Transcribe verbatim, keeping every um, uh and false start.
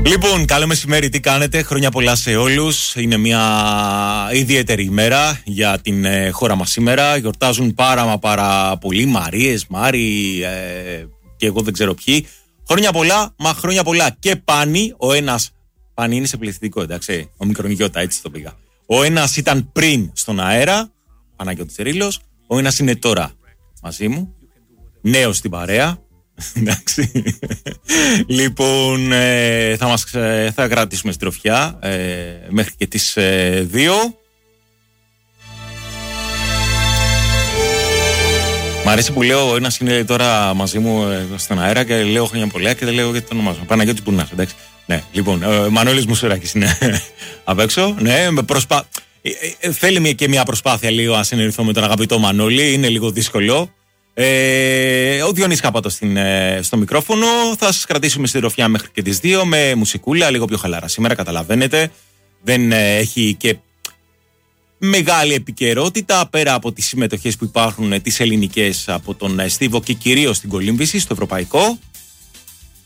Λοιπόν, καλό μεσημέρι, τι κάνετε, χρόνια πολλά σε όλους. Είναι μια ιδιαίτερη ημέρα για την ε, χώρα μας σήμερα. Γιορτάζουν πάρα μα πάρα πολλοί, Μαρίες, Μάρι ε, και εγώ δεν ξέρω ποιοι. Χρόνια πολλά, μα χρόνια πολλά. Και Πάνη, ο ένας, Πάνη είναι σε πληθυντικό, εντάξει, ο μικρονικιώτα, έτσι το πήγα. Ο ένας ήταν πριν στον αέρα, Παναγιώτης Ρήλος, ο ένας είναι τώρα μαζί μου, νέος στην παρέα. Εντάξει. Λοιπόν, ε, θα, μας, ε, θα κρατήσουμε στροφιά ε, μέχρι και τις ε, δύο. Μ' αρέσει που λέω, ένας είναι τώρα μαζί μου ε, στον αέρα και λέω χρόνια πολλά και δεν λέω γιατί το ονομάζω. Παναγιώτης Μπουνάς, εντάξει. Ναι, λοιπόν, ο Μανώλης Μουσουράκης είναι απ' έξω. Ναι, με προσπά... ε, ε, θέλει και μια προσπάθεια λίγο να συνεννοηθώ με τον αγαπητό Μανώλη, είναι λίγο δύσκολο. Ε, ο Διονύσης Καπάτος ε, στο μικρόφωνο. Θα σας κρατήσουμε στη ροφιά μέχρι και τις δύο με μουσικούλα, λίγο πιο χαλαρά σήμερα, καταλαβαίνετε. Δεν ε, έχει και μεγάλη επικαιρότητα πέρα από τις συμμετοχές που υπάρχουν ε, τις ελληνικές από τον ε, Στίβο και κυρίως την κολύμβηση στο ευρωπαϊκό.